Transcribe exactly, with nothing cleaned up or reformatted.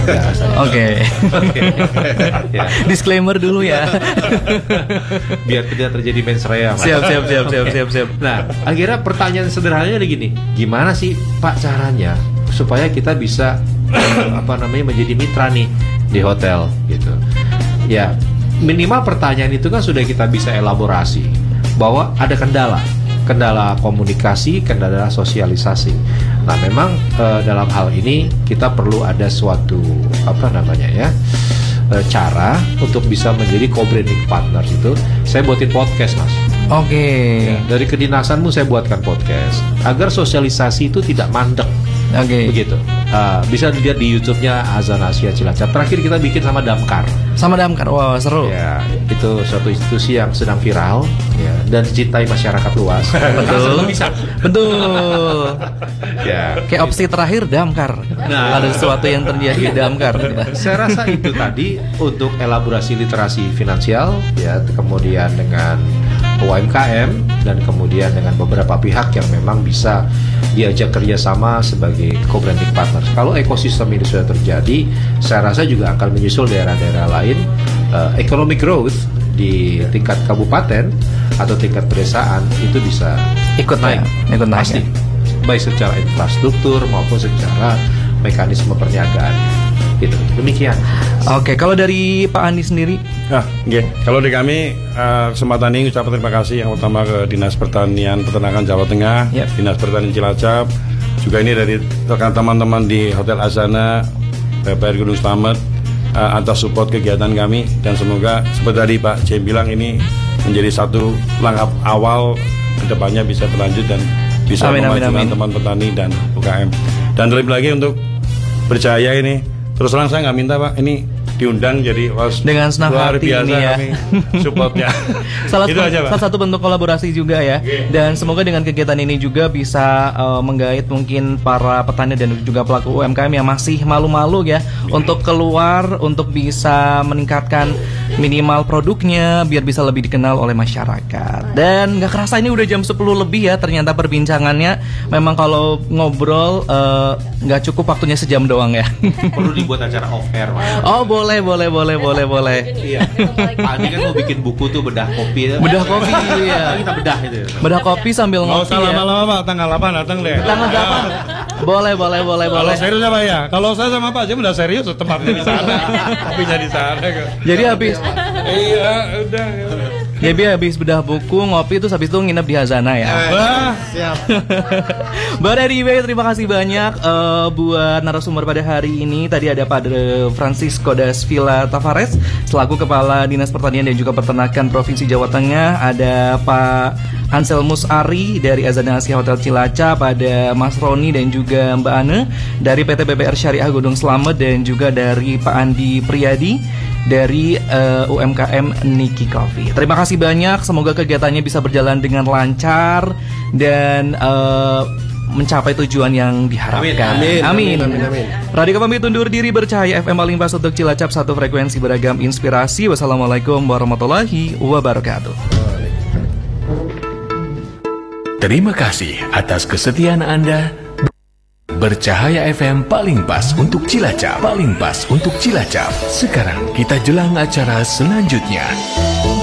enggak. Oke. Ya. Disclaimer dulu ya. Biar tidak terjadi mens rea. Siap, siap, siap, siap, siap, siap. Nah, akhirnya pertanyaan sederhananya ada gini, gimana sih Pak caranya supaya kita bisa apa namanya menjadi mitra nih di hotel gitu? Ya, minimal pertanyaan itu kan sudah kita bisa elaborasi bahwa ada kendala. Kendala komunikasi, kendala sosialisasi. Nah, memang e, dalam hal ini kita perlu ada suatu apa namanya ya e, cara untuk bisa menjadi co-branding partner itu. Saya buatin podcast, Mas. Oke. Okay. Ya, dari kedinasanmu saya buatkan podcast agar sosialisasi itu tidak mandek. Oke. Okay. Begitu. Uh, bisa dilihat di YouTube-nya Azan Asia Cilacap. Terakhir kita bikin sama Damkar. Sama Damkar. Wow, seru. Ya, itu suatu institusi yang sedang viral ya dan dicintai masyarakat luas. Betul. Bisa. Betul. Ya. Kayak opsi terakhir Damkar. Nah, ada sesuatu yang terjadi di Damkar. Saya rasa itu tadi untuk elaborasi literasi finansial ya, kemudian dengan U M K M dan kemudian dengan beberapa pihak yang memang bisa diajak kerjasama sebagai co-branding partner. Kalau ekosistem ini sudah terjadi, saya rasa juga akan menyusul daerah-daerah lain. uh, Economic growth di tingkat kabupaten atau tingkat pedesaan itu bisa ikut naik, ya, ikut naik pasti, ya. Baik secara infrastruktur maupun secara mekanisme perniagaan. Gitu. Demikian. Oke, kalau dari Pak Andi sendiri? Ah, okay. Kalau di kami uh, kesempatan ini ucapkan terima kasih yang utama ke Dinas Pertanian Peternakan Jawa Tengah, yep. Dinas Pertanian Cilacap, juga ini dari rekan teman-teman di Hotel Azana, P P R Gunung Slamet uh, atas support kegiatan kami dan semoga seperti tadi Pak Jem bilang ini menjadi satu langkah awal kedepannya bisa berlanjut dan bisa amin, memajukan amin, amin. teman petani dan U K M. Dan terlebih lagi untuk Berjaya ini. Terus terang saya nggak minta Pak, ini diundang jadi was dengan senang luar hati biasa ini ya. Kami supportnya. salah, gitu aja, salah satu bentuk kolaborasi juga ya. Okay. Dan semoga dengan kegiatan ini juga bisa uh, menggait mungkin para petani dan juga pelaku U M K M yang masih malu-malu ya, okay. untuk keluar, untuk bisa meningkatkan minimal produknya biar bisa lebih dikenal oleh masyarakat. Dan nggak kerasa ini udah jam sepuluh lebih ya ternyata perbincangannya. Memang kalau ngobrol nggak uh, cukup waktunya sejam doang ya. Perlu dibuat acara off air. Oh boleh boleh boleh boleh boleh. Iya. Tadi kan mau bikin buku tuh bedah kopi. Bedah kopi ya. Kita bedah itu. Bedah kopi sambil ngopi. Nggak usah lama-lama Pak, tanggal delapan datang deh. Tanggal delapan. Boleh boleh boleh Kalau boleh. serius apa ya? Kalau saya sama Pak Jem udah serius, tempatnya di sana. Kopinya di sana. Jadi habis. Iya udah. Jadi habis bedah buku, ngopi terus habis itu nginep di Hazana ya. Wah, siap. Mbak Rediwe, terima kasih banyak uh, buat narasumber pada hari ini. Tadi ada Padre Francisco das Villa Tavares selaku Kepala Dinas Pertanian dan juga Peternakan Provinsi Jawa Tengah. Ada Pak Anselmus Ari dari Azana Asia Hotel Cilacap, ada Mas Roni dan juga Mbak Ane dari P T B P R Syariah Gunung Slamet, dan juga dari Pak Andi Priyadi dari uh, U M K M Niki Coffee. Terima kasih banyak, semoga kegiatannya bisa berjalan dengan lancar dan uh, mencapai tujuan yang diharapkan. Amin. Amin. Amin. Amin. Amin. Radika pamit undur diri, Bercahaya F M paling pas untuk Cilacap, satu frekuensi beragam inspirasi. Wassalamualaikum warahmatullahi wabarakatuh. Terima kasih atas kesetiaan Anda. Bercahaya F M paling pas untuk Cilacap, paling pas untuk Cilacap. Sekarang kita jelang acara selanjutnya.